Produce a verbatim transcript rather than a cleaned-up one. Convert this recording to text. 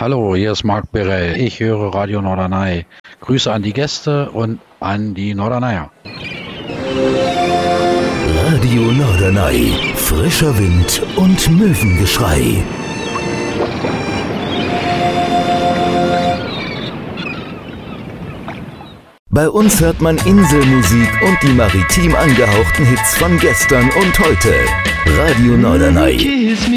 Hallo, hier ist Marc Birell. Ich höre Radio Norderney. Grüße an die Gäste und an die Norderneyer. Radio Norderney. Frischer Wind und Möwengeschrei. Bei uns hört man Inselmusik und die maritim angehauchten Hits von gestern und heute. Radio Norderney.